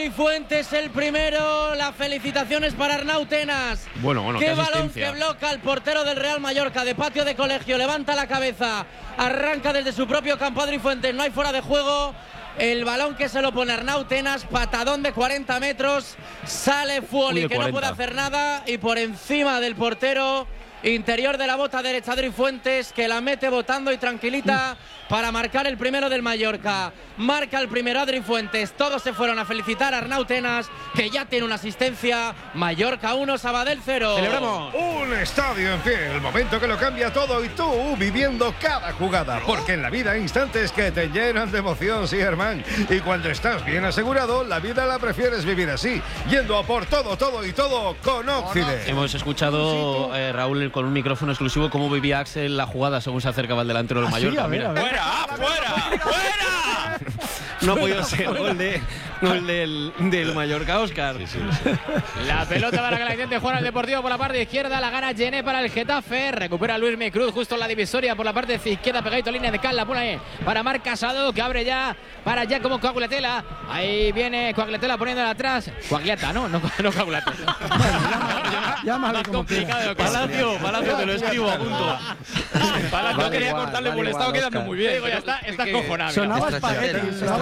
Adri Fuentes el primero. Las felicitaciones para Arnau Tenas. Bueno, qué balón que bloca el portero del Real Mallorca de patio de colegio. Levanta la cabeza, arranca desde su propio campo Adri Fuentes. No hay fuera de juego. El balón que se lo pone Arnau Tenas, patadón de 40 metros. Sale Fuoli, que no puede hacer nada. Y por encima del portero interior de la bota derecha Adri Fuentes, que la mete botando y tranquilita para marcar el primero del Mallorca. Marca el primero Adri Fuentes. Todos se fueron a felicitar a Arnau Tenas, que ya tiene una asistencia. Mallorca 1, Sabadell 0. ¡Celebramos! Un estadio en pie, el momento que lo cambia todo y tú viviendo cada jugada. Porque en la vida hay instantes que te llenan de emoción, sí, Germán. Y cuando estás bien asegurado, la vida la prefieres vivir así, yendo a por todo, todo y todo con Oxide. Hemos escuchado, Raúl, con un micrófono exclusivo, cómo vivía Axel la jugada según se acercaba el delantero del Mallorca. Mira. ¡Fuera! No ha podido ser gol del Mallorca, Óscar. Sí. La pelota para que la intente jugar al Deportivo por la parte izquierda. La gana Gené para el Getafe. Recupera Luis Micruz justo en la divisoria por la parte izquierda, pegadito a línea de cal. La pone ahí para Marc Casado, que abre ya para Giacomo Coagliatella. Ahí viene Coagliatella poniéndola atrás. Coagliata, no Coagliatella. Más complicado. Palacio, te lo escribo a punto. Palacio quería cortarle por el estado quedando muy bien. Digo, ya está cojonado. Sonaba espagueti.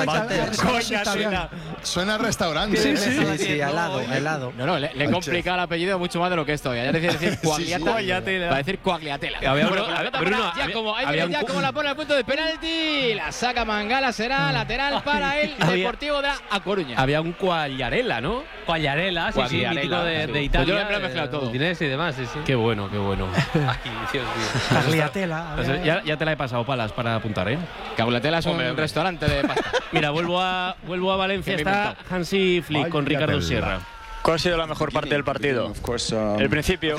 Suena a restaurante. Sí, al lado. No, le he complicado el apellido mucho más de lo que es todavía. Ya decir Coagliatella. Va a decir Coagliatella. Giacomo, ahí viene Giacomo, la pone al punto de penalti. La saca Mangala, será lateral para el Deportivo de A Coruña. Había un Quagliarella, ¿no? Quagliarella, sí, mítico de Italia. Pues yo lo he mezclado todo. Dinés y demás, sí. Qué bueno. Ay, Dios mío. Coagliatella. Ya te la he pasado, Palas, para apuntar, ¿eh? Coagliatella es un restaurante de pasta. Mira, vuelvo a Valencia. Está Hansi Flick con Ricardo Sierra. ¿Cuál ha sido la mejor parte del partido? El principio.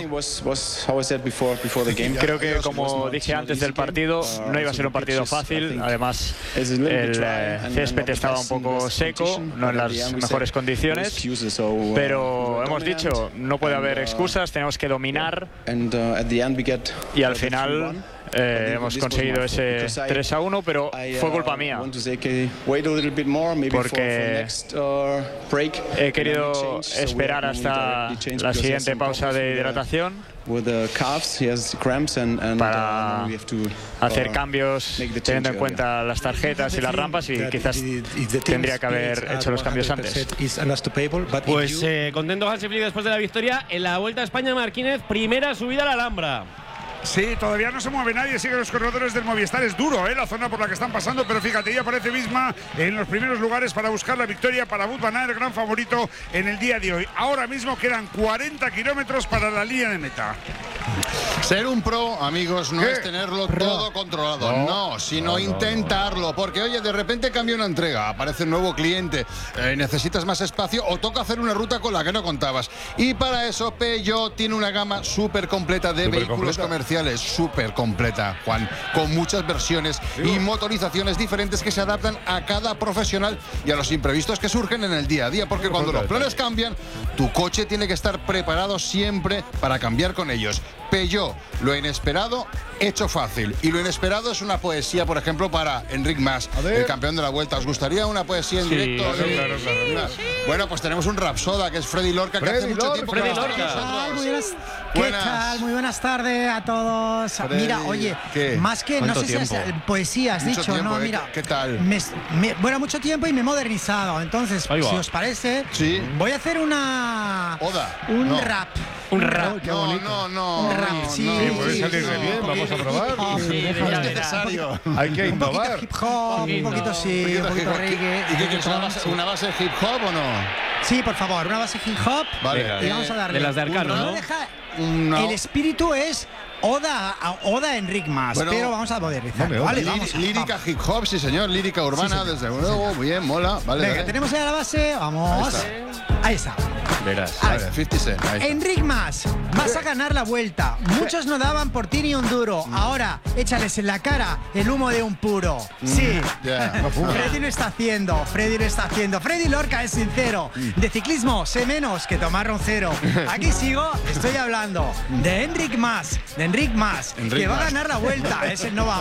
Creo que, como dije antes del partido, no iba a ser un partido fácil. Además, el césped estaba un poco seco, no en las mejores condiciones. Pero hemos dicho, no puede haber excusas, tenemos que dominar. Y al final hemos conseguido ese 3-1, pero fue culpa mía. Porque he querido esperar hasta la siguiente pausa de hidratación para hacer cambios teniendo en cuenta las tarjetas y las rampas, y quizás tendría que haber hecho los cambios antes. Pues contento Hansi Flick después de la victoria en la Vuelta a España. Marquínez, primera subida a la Alhambra. Sí, todavía no se mueve nadie, siguen los corredores del Movistar. Es duro, la zona por la que están pasando, pero fíjate, ya aparece Visma en los primeros lugares para buscar la victoria para Wout van Aert, el gran favorito en el día de hoy. Ahora mismo quedan 40 kilómetros para la línea de meta. Ser un pro, amigos, no es tenerlo todo controlado, no, sino intentarlo, porque oye, de repente cambia una entrega, aparece un nuevo cliente, necesitas más espacio o toca hacer una ruta con la que no contabas. Y para eso Peugeot tiene una gama súper completa de vehículos comerciales. Súper completa, Juan, con muchas versiones y motorizaciones diferentes que se adaptan a cada profesional y a los imprevistos que surgen en el día a día, porque cuando los planes cambian, tu coche tiene que estar preparado siempre para cambiar con ellos. Peugeot, lo inesperado hecho fácil, y lo inesperado es una poesía, por ejemplo, para Enric Mas, el campeón de la Vuelta. ¿Os gustaría una poesía en directo? Claro. Bueno, pues tenemos un rapsoda que es Freddy Lorca, que hace mucho tiempo que no está con nosotros. ¿Qué tal? Muy buenas tardes a todos. Freddy, mira, oye, más que, no sé si es poesía, has dicho, tiempo, no, mira. ¿Qué tal? Bueno, mucho tiempo y me he modernizado. Entonces, si os parece, voy a hacer una... Oda. Un rap. Un rap. No. Un rap, sí. Puede salir de bien, vamos a probar. No es necesario. Hay que innovar. Hip hop, un poquito sí, un poquito reggae. ¿Y qué quieres, una base de hip hop o no? Sí, por favor, una base hip hop. Vale. Y vamos a darle. De las de Arcano, ¿no? El espíritu es Oda a Enric Mas, pero vamos a modernizar. Vale, lírica hip hop, sí señor, lírica urbana, desde luego, muy bien, mola. Vale, venga, tenemos ya la base, vamos. Ahí está. Verás. Vale, 50 Cent. Enric Mas, vas a ganar la Vuelta. Muchos no daban por ti ni un duro. Ahora, échales en la cara el humo de un puro. Sí. Freddy lo está haciendo. Freddy Lorca es sincero. De ciclismo sé menos que tomar roncero. Aquí sigo, estoy hablando de Enric Mas. Que va a ganar la Vuelta. Es el